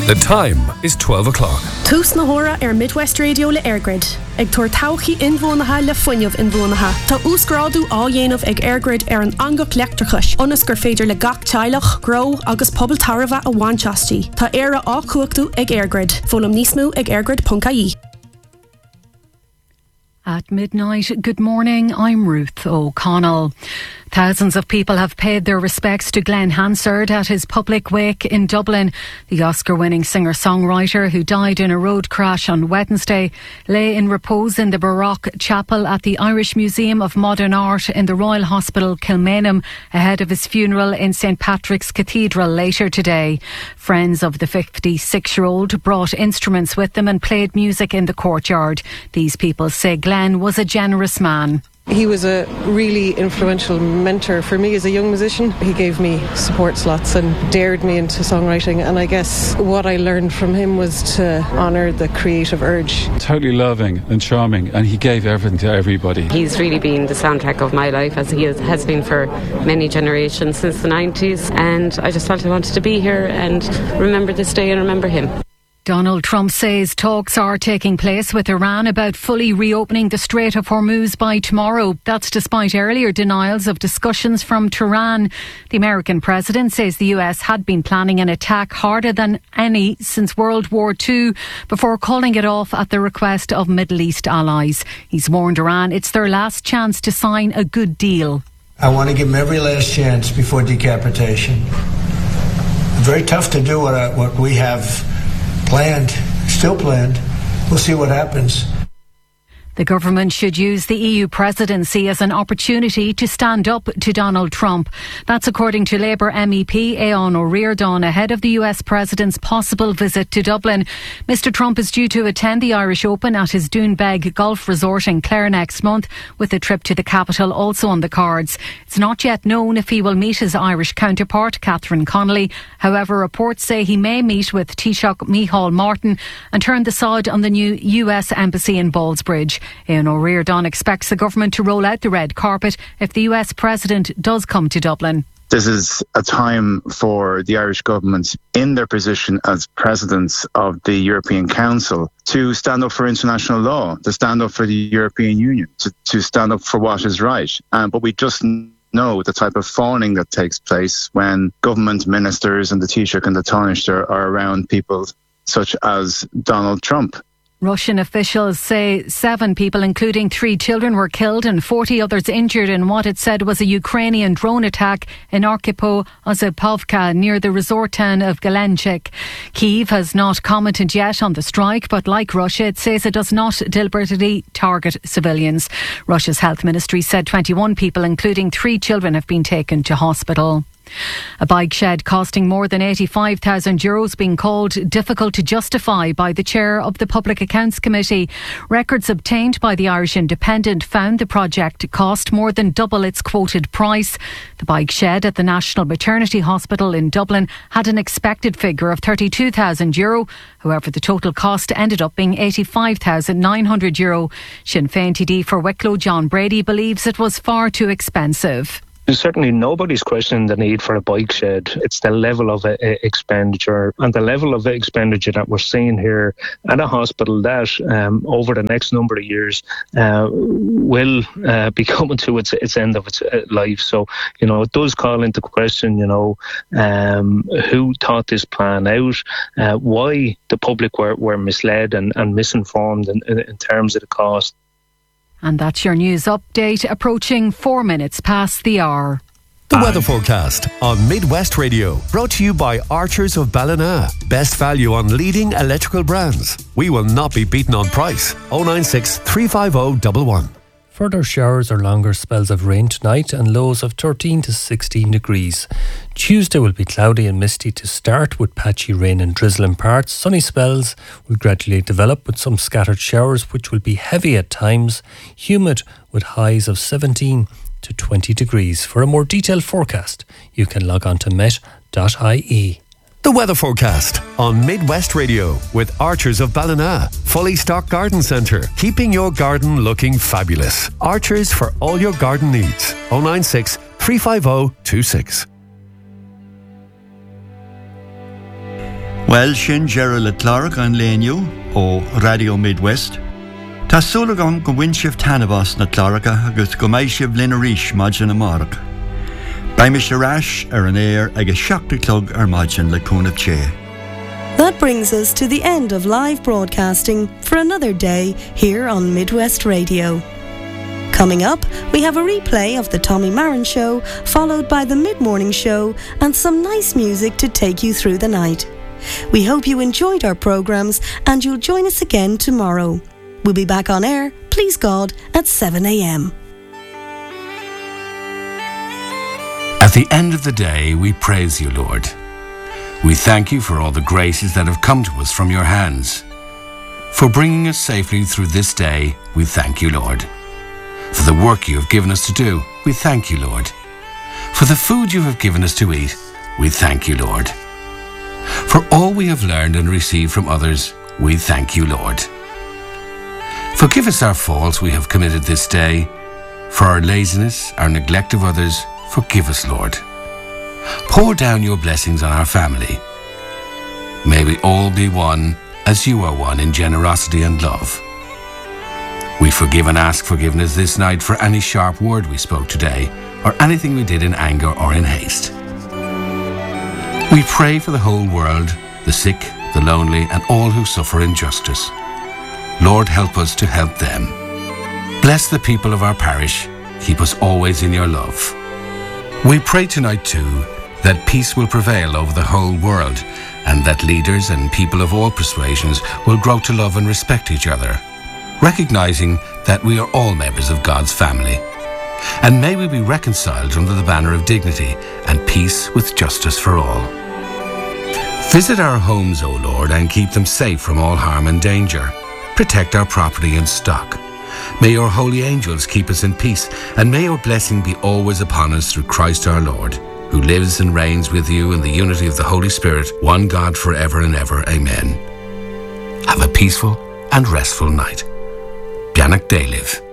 The time is 12 o'clock. Tús na hora Midwest Radio le Airgrid. Ag tuair tauchaí inbhuanaithe le fuinneamh inbhuanaithe. Tá úsgrádu á dhéanamh ag Airgrid an angach leachtrachais. Ionas gur féidir le gach teilech, gró agus pobl tarbha a bhainteastí. Tá éire á cuachtú ag Airgrid. Fólam níos mó ag airgrid.ie. At midnight, good morning, I'm Ruth O'Connell. Thousands of people have paid their respects to Glenn Hansard at his public wake in Dublin. The Oscar-winning singer-songwriter who died in a road crash on Wednesday lay in repose in the Baroque Chapel at the Irish Museum of Modern Art in the Royal Hospital Kilmainham ahead of his funeral in St Patrick's Cathedral later today. Friends of the 56-year-old brought instruments with them and played music in the courtyard. These people say Glenn was a generous man. He was a really influential mentor for me as a young musician. He gave me support slots and dared me into songwriting, and I guess what I learned from him was to honour the creative urge. Totally loving and charming, and he gave everything to everybody. He's really been the soundtrack of my life, as he has been for many generations since the 90s, and I just felt I wanted to be here and remember this day and remember him. Donald Trump says talks are taking place with Iran about fully reopening the Strait of Hormuz by tomorrow. That's despite earlier denials of discussions from Tehran. The American president says the US had been planning an attack harder than any since World War II before calling it off at the request of Middle East allies. He's warned Iran it's their last chance to sign a good deal. I want to give them every last chance before decapitation. Very tough to do what we have still planned. We'll see what happens. The government should use the EU presidency as an opportunity to stand up to Donald Trump. That's according to Labour MEP Eoin O'Riordan ahead of the US president's possible visit to Dublin. Mr Trump is due to attend the Irish Open at his Doonbeg golf resort in Clare next month, with a trip to the capital also on the cards. It's not yet known if he will meet his Irish counterpart, Catherine Connolly. However, reports say he may meet with Taoiseach Micheál Martin and turn the sod on the new US embassy in Ballsbridge. Eoin O'Riordan expects the government to roll out the red carpet if the US president does come to Dublin. This is a time for the Irish government, in their position as presidents of the European Council, to stand up for international law, to stand up for the European Union, to stand up for what is right. But we just know the type of fawning that takes place when government ministers and the Taoiseach and the Taoiseach are around people such as Donald Trump. Russian officials say 7 people, including 3 children, were killed and 40 others injured in what it said was a Ukrainian drone attack in Archipo-Ozipovka near the resort town of Galenchik. Kyiv has not commented yet on the strike, but like Russia, it says it does not deliberately target civilians. Russia's health ministry said 21 people, including 3 children, have been taken to hospital. A bike shed costing more than €85,000 being called difficult to justify by the chair of the Public Accounts Committee. Records obtained by the Irish Independent found the project cost more than double its quoted price. The bike shed at the National Maternity Hospital in Dublin had an expected figure of €32,000. However, the total cost ended up being €85,900. Sinn Féin TD for Wicklow, John Brady, believes it was far too expensive. Certainly nobody's questioning the need for a bike shed. It's the level of expenditure and the level of expenditure that we're seeing here at a hospital that over the next number of years will be coming to its end of its life. So, it does call into question, who thought this plan out, why the public were misled and misinformed in terms of the cost. And that's your news update, approaching 4 minutes past the hour. The weather forecast on Midwest Radio, brought to you by Archers of Ballina. Best value on leading electrical brands. We will not be beaten on price. 096 350 111. Further showers or longer spells of rain tonight and lows of 13 to 16 degrees. Tuesday will be cloudy and misty to start with patchy rain and drizzle in parts. Sunny spells will gradually develop with some scattered showers which will be heavy at times. Humid with highs of 17 to 20 degrees. For a more detailed forecast, you can log on to met.ie. The weather forecast on Midwest Radio with Archers of Ballina. Fully stocked garden centre, keeping your garden looking fabulous. Archers for all your garden needs. 096 350 26. Well, sin Gerald Leclerc an léniu ó Radio Midwest. Tá súlagam go bhain sibh tanabhas na Claracha agus go mbeidh sibh linn arís maidin na marach. Baim is arás ar an air agus seachta clog ar maidin le cúnamh té. That brings us to the end of live broadcasting for another day here on Midwest Radio. Coming up, we have a replay of the Tommy Marin Show, followed by the Mid-Morning Show and some nice music to take you through the night. We hope you enjoyed our programmes and you'll join us again tomorrow. We'll be back on air, please God, at 7 a.m. At the end of the day, we praise you, Lord. We thank you for all the graces that have come to us from your hands. For bringing us safely through this day, we thank you, Lord. For the work you have given us to do, we thank you, Lord. For the food you have given us to eat, we thank you, Lord. For all we have learned and received from others, we thank you, Lord. Forgive us our faults we have committed this day. For our laziness, our neglect of others, forgive us, Lord. Pour down your blessings on our family. May we all be one as you are one in generosity and love. We forgive and ask forgiveness this night for any sharp word we spoke today or anything we did in anger or in haste. We pray for the whole world, the sick, the lonely, and all who suffer injustice. Lord, help us to help them. Bless the people of our parish. Keep us always in your love. We pray tonight too that peace will prevail over the whole world and that leaders and people of all persuasions will grow to love and respect each other, recognizing that we are all members of God's family. And may we be reconciled under the banner of dignity and peace with justice for all. Visit our homes, O Lord, and keep them safe from all harm and danger. Protect our property and stock. May your holy angels keep us in peace, and may your blessing be always upon us through Christ our Lord, who lives and reigns with you in the unity of the Holy Spirit, one God forever and ever. Amen. Have a peaceful and restful night. Beannach Day live.